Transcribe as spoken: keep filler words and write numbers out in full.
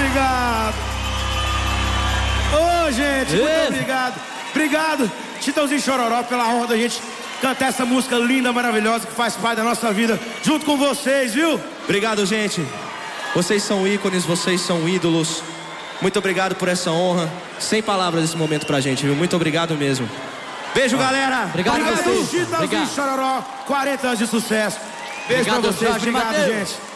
obrigado. Ô, oh, gente, muito Esse. obrigado. Obrigado, Chitãozinho Chororó, pela honra da gente cantar essa música linda, maravilhosa, que faz parte da nossa vida, junto com vocês, viu? Obrigado, gente. Vocês são ícones, vocês são ídolos. Muito obrigado por essa honra. Sem palavras esse momento pra gente, viu? Muito obrigado mesmo. Beijo, ah. galera. Obrigado, obrigado Chitãozinho Chororó. quarenta anos de sucesso. Beijo obrigado, pra vocês. Jorge obrigado, Mateus. gente.